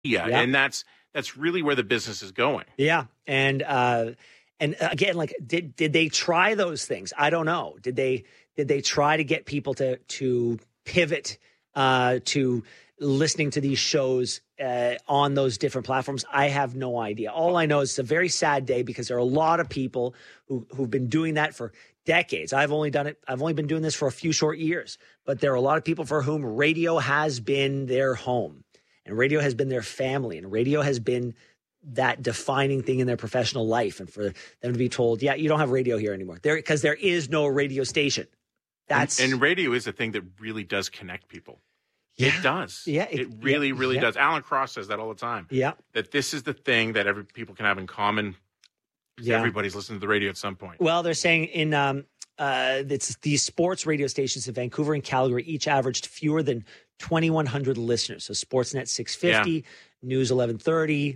Yeah. And that's really where the business is going. Yeah. And again, like, did they try those things? I don't know. Did they try to get people to pivot to listening to these shows on those different platforms? I have no idea. All I know is it's a very sad day because there are a lot of people who've been doing that for decades. I've only been doing this for a few short years, but there are a lot of people for whom radio has been their home and radio has been their family and radio has been that defining thing in their professional life. And for them to be told, yeah, you don't have radio here anymore because there is no radio station. And radio is a thing that really does connect people. Yeah. It does. Yeah. It really does. Alan Cross says that all the time. Yeah. That this is the thing that people can have in common. Yeah. Everybody's listening to the radio at some point. Well, they're saying in it's these sports radio stations in Vancouver and Calgary each averaged fewer than 2,100 listeners. So Sportsnet 650, News 1130,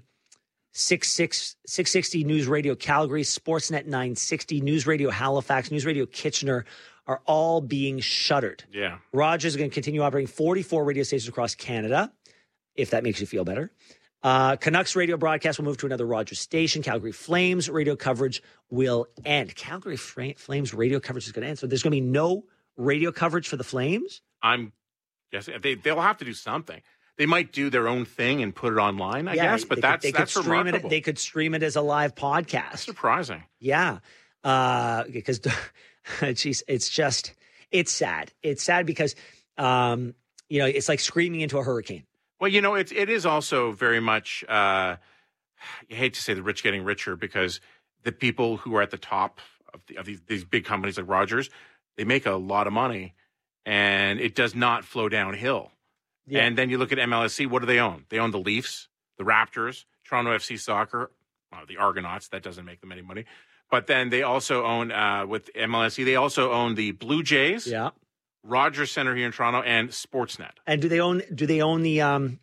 660 News Radio Calgary, Sportsnet 960, News Radio Halifax, News Radio Kitchener are all being shuttered. Yeah. Rogers is going to continue operating 44 radio stations across Canada, if that makes you feel better. Canucks radio broadcast will move to another Rogers station. Calgary Flames radio coverage will end. Calgary Flames radio coverage is going to end. So there's going to be no radio coverage for the Flames? I'm guessing they'll have to do something. They might do their own thing and put it online, I guess, but that's remarkable. They could stream it as a live podcast. That's surprising. Yeah. Because, geez, it's sad. It's sad because, it's like screaming into a hurricane. Well, it is also very much, you hate to say the rich getting richer because the people who are at the top of these big companies like Rogers, they make a lot of money and it does not flow downhill. Yeah. And then you look at MLSE, what do they own? They own the Leafs, the Raptors, Toronto FC Soccer, the Argonauts. That doesn't make them any money. But then they also own, with MLSE, they also own the Blue Jays, Rogers Centre here in Toronto, and Sportsnet. And do they own the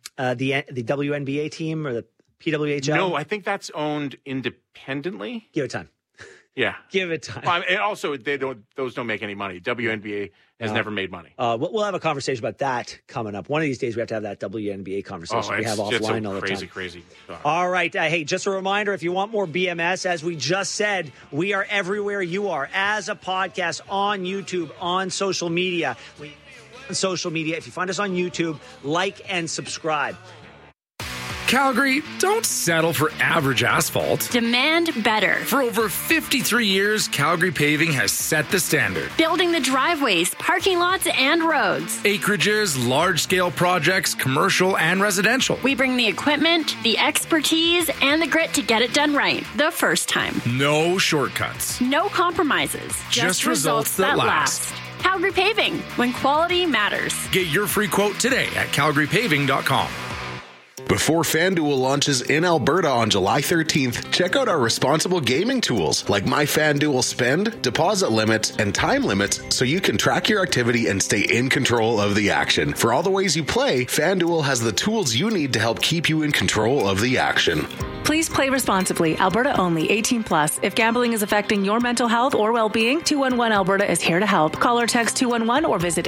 WNBA team or the PWHL? No, I think that's owned independently. Give it time. Yeah. Give it time. And also, those don't make any money. WNBA has never made money. We'll have a conversation about that coming up. One of these days, we have to have that WNBA conversation we have offline all the time. Crazy. All right. Hey, just a reminder, if you want more BMS, as we just said, we are everywhere you are, as a podcast, on YouTube, on social media. If you find us on YouTube, like and subscribe. Calgary, don't settle for average asphalt. Demand better. For over 53 years, Calgary Paving has set the standard. Building the driveways, parking lots, and roads. Acreages, large-scale projects, commercial and residential. We bring the equipment, the expertise, and the grit to get it done right the first time. No shortcuts. No compromises. Just results that last. Calgary Paving, when quality matters. Get your free quote today at calgarypaving.com. Before FanDuel launches in Alberta on July 13th, check out our responsible gaming tools like My FanDuel Spend, deposit limits, and time limits so you can track your activity and stay in control of the action. For all the ways you play, FanDuel has the tools you need to help keep you in control of the action. Please play responsibly. Alberta only. 18 plus. If gambling is affecting your mental health or well-being, 211 Alberta is here to help. Call or text 211 or visit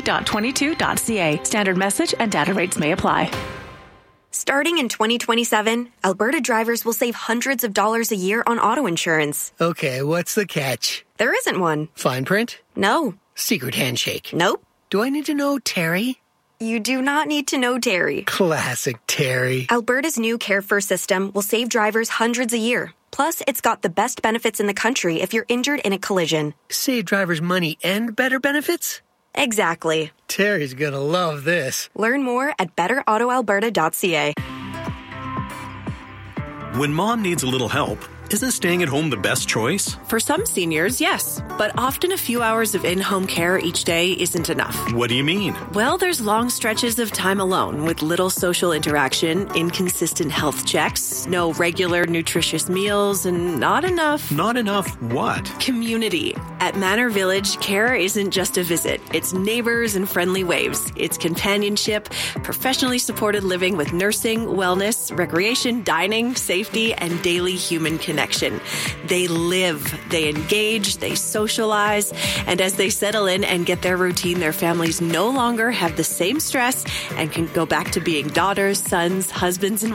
ab.22.ca. Standard message and data rates may apply. Starting in 2027, Alberta drivers will save hundreds of dollars a year on auto insurance. Okay, what's the catch? There isn't one. Fine print? No. Secret handshake? Nope. Do I need to know Terry? You do not need to know Terry. Classic Terry. Alberta's new Care First system will save drivers hundreds a year. Plus, it's got the best benefits in the country if you're injured in a collision. Save drivers money and better benefits? Exactly. Terry's gonna love this. Learn more at betterautoalberta.ca. When mom needs a little help, isn't staying at home the best choice? For some seniors, yes. But often a few hours of in-home care each day isn't enough. What do you mean? Well, there's long stretches of time alone with little social interaction, inconsistent health checks, no regular nutritious meals, and not enough... Not enough what? Community. At Manor Village, care isn't just a visit. It's neighbors and friendly waves. It's companionship, professionally supported living with nursing, wellness, recreation, dining, safety, and daily human connection. connection. They live, they engage, they socialize, and as they settle in and get their routine, their families no longer have the same stress and can go back to being daughters, sons, husbands, and